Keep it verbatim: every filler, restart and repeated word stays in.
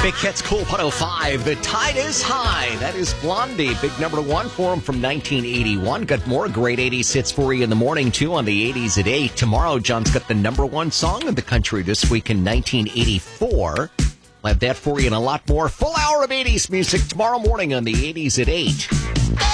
Big Hits Cool one oh five. The tide is high. That is Blondie. Big number one for him from nineteen eighty-one. Got more great eighties hits for you in the morning, too, on the eighties at eight. Tomorrow, John's got the number one song in the country this week in nineteen eighty-four. We'll have that for you and a lot more. Full hour of eighties music tomorrow morning on the eighties at eight.